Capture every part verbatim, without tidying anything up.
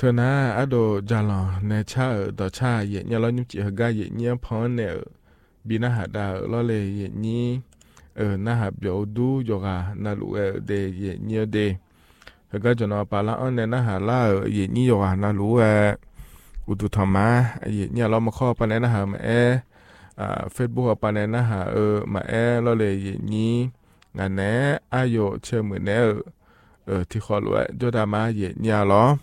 thưa na ở đồ già lò nè cha ở đó cha vậy nhà lo nhung chị hơi gai vậy nhá phó nè bị na hạt đào lo lệ vậy nhí ở na hạt biểu du yoga na lũ ở để vậy nhá để hơi gai cho nó bà la anh nè na hạt la ở vậy nhí yoga na lũ ở u tu thầm mà vậy nhá lo mà kho bà nè na hạt mà e à Facebook bà nè na hạt ở mà e lo lệ vậy nhí ngà nè ayo chơi mười nè ở ở thì khó lũ cho đà mà vậy nhá lo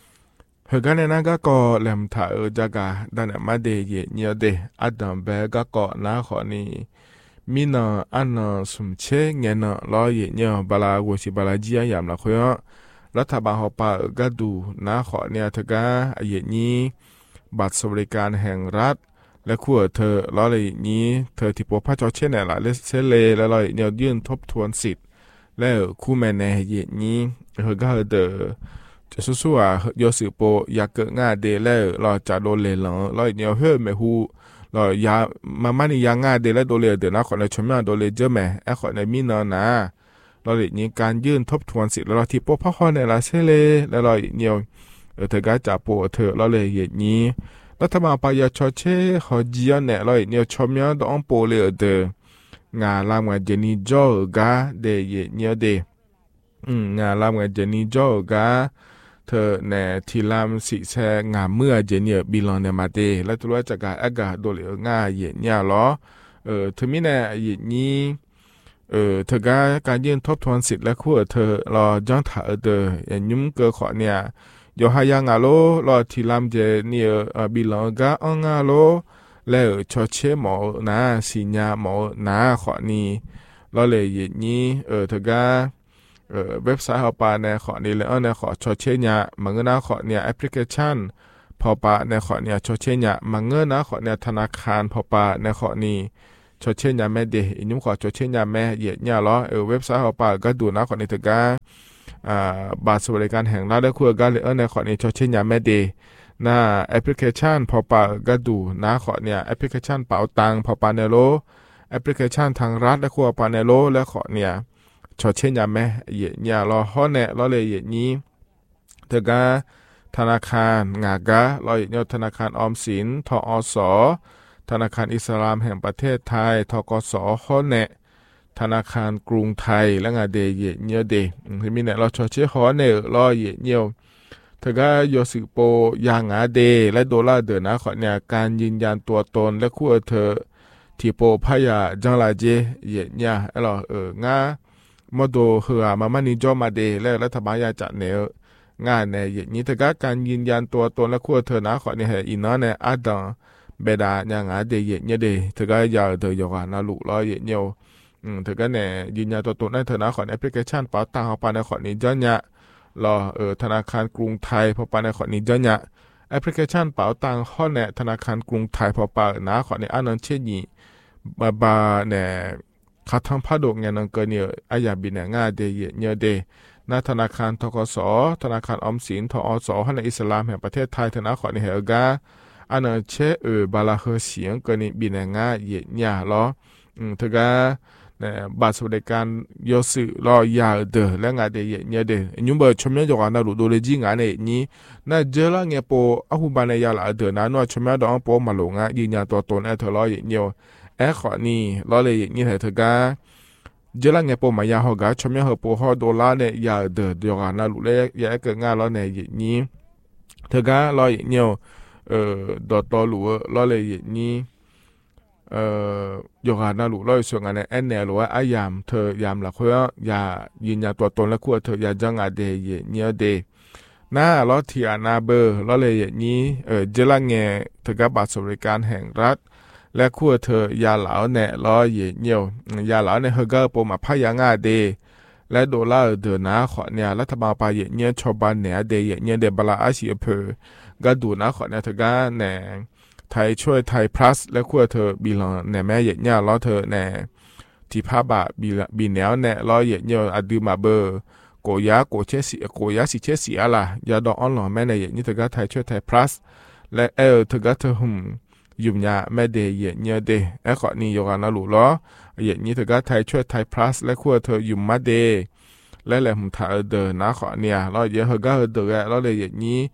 hơi cái này nó có có làm thả ở gia cả đàn em mà để gì nhiều để ăn đầm bé có có nó khó nè mình nó ăn nó sum chế nghe nó lo gì nhiều bà la của chị bà la chia giảm là khóแล้วถ้าบางเขาไปก็ดูนะขอเนี่ยเธอก็อย่างนี้บัตรสวัสดิการแห่งรัฐและคู่เธอแล้วอะไรอย่างนี้เธอที่ปกป้องเจ้าเช่นไหนล่ะเลเซเลแล้วอะไรเนี่ยยื่นทบทวนสิทธิ์แล้วคู่แม่ในอย่างนี้เธอก็เดอจะสู้ๆอ่ะยอสืบโปอยากเกิดงานเดแล้วเราจะโดนเลยหรอเราเนี่ยเฮ้ยไม่ฮู้เราอยากมามันนี่ยังงานเดแล้วโดนเลยเดี๋ยวนะขอในชมงานโดนเลยเจอไหมไอ้ขอในมีนอนนะเราเลยนี้การยื่นทบทวนสิทธิ์เราที่โปพ่อข้อในละเซเลแล้วเราเนี่ยเธอก็จะโปเธอเราเลยอย่างนี้รัฐบาลปายาชอเช่ขอจีนเนี่ยเราเนี่ยชมงานต้องโปเลยเดองานลำงานเจนี่จ่อกาเดย์เนี่ยเดอืมงานลำงานเจนี่จ่อกาเธอเนี่ยที่ลำสิแซงานเมื่อเจนี่บิลอนเนี่ยมาเดแล้วตัวจากการอากาศโดยง่ายเย็นเนี่ยหรอเออเธอมีเนี่ยอย่างนี้เออเธอก็การยื่นทบทวนสิทธิ์และคู่เธอรอจ้องถ่ายเดออย่างยุ่งเกอขอเนี่ยยอหายางาโลรอที่ลำเจเนี่ยบิลอนก็อ่างาโลแล้วชอเชหมอนะสิญญาหมอนะขอนี้รอเลยอย่างนี้เออเธอก็เอ่อเว็บไซต์เขาปาในขอนี้แล้วในขอชอเชญะมังเงินนะขอเนี่ยแอปพลิเคชันพอปาในขอเนี่ยชอเชญะมังเงินนะขอเนี่ยธนาคารพอปาในขอนี้ชอเชญะแม่เดอินุ่มขอชอเชญะแม่เหยียดเนี่ยล้อเออเว็บไซต์เขาปาก็ดูนะขอนี้ถึงก็อ่าบัตรสวัสดิการแห่งรัฐได้คุยกันเลยเออในขอนี้ชอเชญะแม่เดน่าแอปพลิเคชันพอปาก็ดูนะขอเนี่ยแอปพลิเคชันเป๋าตังพอปาเนโลแอปพลิเคชันทางรัฐได้คุยปาเนโลและขอเนี่ยชอเช่นยาแม่เหยียดเนี่ยรอห้อแน่รอเลยเหยียดนี้เธอก็ธนาคารงากะรอเหยียดเนี่ยธนาคารออมสินทอสธนาคารอิสลามแห่งประเทศไทยทกสห้อแน่ธนาคารกรุงไทยและงาเดเหยียดเนี่ยเดที่มีเนี่ยเราชอเช่ห้อแน่รอเหยียดเนี่ยเธอก็ยอสิโปยางาเดและโดลาเดอนะขอเนี่ยการยืนยันตัวตนและคู่เธอที่โปพยาจังลาเจเหยียดเนี่ยเออเอองามาดูเหือมามันนี่จอมาเดแล้วรัฐบาลยาจัดเนองานในอย่างนี้ถ้าการยืนยันตัวตนและคู่เธอนะขอเนี่ยอีน้อเนี่ยอาดังเบดาอย่างงาเดอย่างเงี้ยเดถ้าก็ยาวเธออย่างน่าลุร้อยอย่างเงี้ยอืมถ้าก็เนี่ยยืนยันตัวตนในเธอนะขอแอปพลิเคชันเป๋าตังเอาไปในขอนี้จ้าเนี่ยรอเออธนาคารกรุงไทยพอไปในขอนี้จ้าเนี่ยแอปพลิเคชันเป๋าตังข้อเนี่ยธนาคารกรุงไทยพอไปนะขอเนี่ยอันนั้นเช่นนี้บาบาเนี่ยขาทางพาดกเงินเกินเนี่ยอายาบินเนี่ยง่ายเดยเยอะเดณธนาคารทกสธนาคารออมสินทอสให้ในอิสลามแห่งประเทศไทยธนาคารในเฮกาอันนั้นเชเออบาลาเฮเสียงเกินบินเนี่ยง่ายเยอะเนี่ยหรออืมเธอก็เนี่ยบัตรสวัสดิการยอสือรอยาเดอและงานเดยเยอะเดยุ่งเบอร์ชมเนี่ยจงการดูดูเลยจีงานเนี่ยนี้น่าเจอละเงี้ยโปอาหุบานเนี่ยยาละเดอนะนัวชมเนี่ยดองโปมาหลงอ่ะยืนยันตัวตนแอเธอรอเยอะเนี่ยแอขอนี่รอเลยนี่เธอก็เจอละเงี้ยปมายาหอกาชมยาหอปหอดอลลาร์เนี่ยยาเดอเดียวกันนะลุเล่ยาเกิดงานแล้วเนี่ยอย่างนี้เธอก็รออย่างเงี้ยเอ่อดอตอลุรอเลยอย่างนี้เอ่อยกันนะลุรอส่วนงานเนี่ยแอนเนี่ยหรือว่าอายามเธอยามละเขาอยายืนยันตัวตนและคู่เธอยาจังอาเดยเงี้ยเดน่ารอที่อานาเบอร์รอเลยอย่างนี้เอ่อเจอละเงี้ยเธอก็บัตรสวัสดิการแห่งรัฐและคู่เธอยาเหลาเนี่ยรอเหยียดเหี่ยวยาเหลาเนี่ยเฮเกอร์ปมาพยางาเดและโดลาร์เดอนะขอเนี่ยรัฐบาลปาเหยียดเนี่ยชาวบ้านเนี่ยเดเหยียดเนี่ยเดบลาอาชีเพอก็ดูนะขอเนี่ยเธอก็เนี่ยไทยช่วยไทยพลัสและคู่เธอบีลอนเนี่ยแม่เหยียดเนี่ยรอเธอเนี่ยที่ภาบะบีบีแนวเนี่ยรอเหยียดเนี่ยอดูมาเบอร์โกยาโกเชสิโกยาสิเชสิอะไรยาดองออนหล่อแม่เนี่ยนี่เธอก็ไทยช่วยไทยพลัสและเออเธอก็เธอหุ่มยุ่มยาแม่เดย์เหยียดเนื้อเดย์ไอ้ขอนี่ยกันนะลูกล้อเหยียดนี้เธอก็ไทยช่วยไทยพลัสและคู่เธอยุ่มมาเดย์และแหละผมถ่ายเดอร์นะขอเนี่ยเราเหยียดเธอก็เดอร์แล้วเลยเหยียดนี้ ท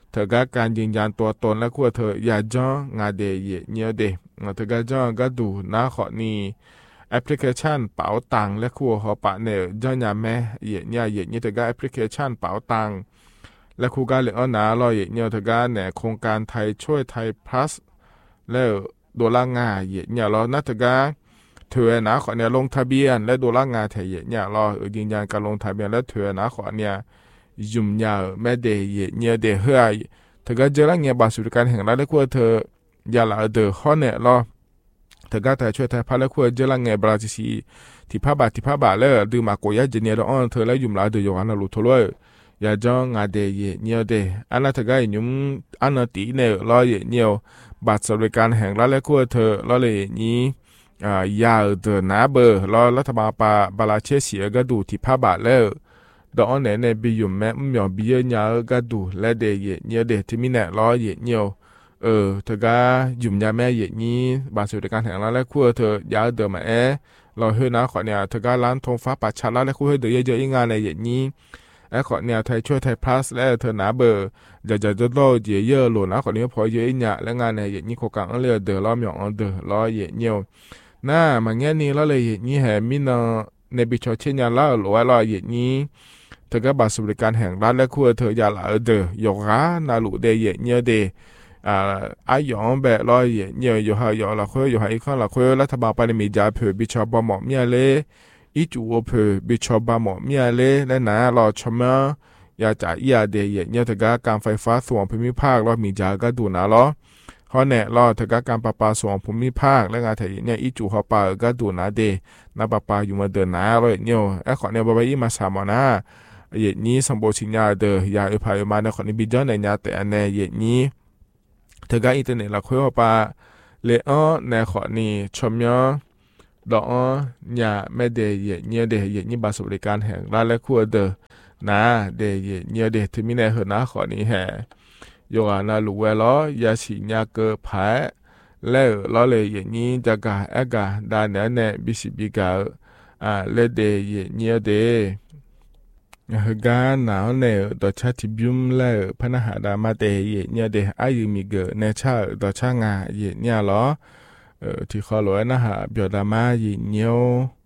เธอก็การยืนยันตัวตนและขั้วเธออย่าจ้องงาเดเยเนียเดเธอก็จ้องก็ดูน้าขอนี้แอปพลิเคชันเป๋าตังและขั้วหอปะเนี่ยจ้องยาแม่เยเนียเยเนียเธอก็แอปพลิเคชันเป๋าตังและคู่การเหลือหนาลอยเยเนียเธอก็เนี่ยโครงการไทยช่วยไทย plus แล้วดอลลาร์งาเยเนียเราน่าเธอก็เธอหนาขอเนี่ยลงทะเบียนและดอลลาร์งาไทยเยเนียรอยืนยันการลงทะเบียนและเธอหนาขอเนี่ยยุ่มยาวแม่เดย์เนียเดย์เฮ้ยเธอก็เจอแล้วเงียบาสุดการแห่งรัฐและขั้วเธอยาลาเดอข้อเนี่ยรอเธอก็แต่ช่วยไทยพาและขั้วเจอแล้วเงียบราชิซีที่พาบาที่พาบาแล้วดูมากกว่าเจเนียดอ่อนเธอแล้วยุ่มลาเดย์ยอนลุทลอยอย่าจ้องงาเดย์เนียเดย์อันนั้นเธอก็ยุ่มอันนั้นตีเนี่ยรอเนียวบัตรสวัสดิการแห่งรัฐและขั้วเธอรอเลยนี้อ่ายาเดอหนาเบอร์รอรัฐบาลปาบาลาเชเสียก็ดูที่พาบาแล้วดอกเนี่ยเนี่ยบิยุ่มแม่ไม่ยอมบิเยเนียก็ดูและเดย์เนียเดย์ที่มีเนี่ยรอเนียวเออเธอก็ยุ่มยาแม่เยนี้บาสุดการแห่งรัฐและขั้วเธอยาเดอมาเอเราเฮนะขอเนี่ยเธอก็ร้านทงฟ้าปัจฉาและขั้วเธอเยอะๆงานในเยนี้ไอ้ขอเนี่ยไทยช่วยไทยพลัสและเธอหนาเบอร์จะจะจะโลเยอะเยอะหล่นนะขอนี้พอเยอะเนี่ยและงานในเยนี้โคกังเลือเดอล้อมหยองเดอล้อเยเนียวน่ามันแง่นี้แล้วเลยเยนี้แห่มินในบิชอเชียนยาล่าหรือว่าล้อเยนี้เธอก็บัตรสวัสดิการแห่งรัฐและขั้วเธอยาละเดอยกานาลุเดเยเนียเดอ่าไอยองแบบร้อยเยเนียอยู่หายอละค่อยอยู่หายอีกข้างละค่อยรัฐบาลไปในมีจ่าเผื่อบิชอบหมอเมียเล่อีจูเผื่อบิชอบหมอเมียเล่และหนารอชมยาจ่าอียาเดเยเนียเธอก็การไฟฟ้าส่วนภูมิภาครอมีจ่าก็ดูนะล้อเขาเนี่ยรอเธอก็การประปาส่วนภูมิภาคและงานไทยเนี่ยอีจูเขาปาก็ดูนะเดนับประปาอยู่มาเดินนะเลยเนี่ยไอขอเนี่ยบะไปอีมาสามนะเย็นนี้สมบูรณ์ชิญญาเดอยาอุปายมาในคนนี้บิจในญาแต่อันในเย็นนี้เธอก็อินเทอร์เน็ตเราคุยว่าปาเลอในคนนี้ชมยอดอกญาไม่เดยเย็นนี้เดยเย็นนี้บาสบริการแห่งรัฐและขั้วเดอนะเดยเย็นนี้เดยที่มีในหัวหน้าคนนี้แห่โยอานาลูเวลอยาชิญญาเกิดผายแล้วล้อเลยเย็นนี้จะกาเอกาดานเนี่ยเนี่ยบิสิบิกาอ่าเลเดยเย็นนี้เดฮกาหนาวเนอดอชาติบิมเลพนาหาดามาเตเยเนี่ยเดอายุมีเกเนชาดอชางาเยเนี่ยล้อเอ่อที่ขอรวยนะฮะเบียดามาเยเนียว